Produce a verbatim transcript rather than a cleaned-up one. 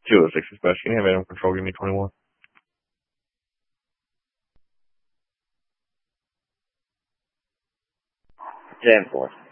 two oh six is best. Can you have animal control give me twenty-one? ten four.